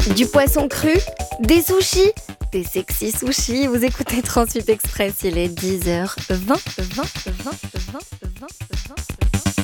Du poisson cru, des sushis, des sexy sushis. Vous écoutez 38 Express, il est 10h20, 20, 20, 20, 20, 20, 20.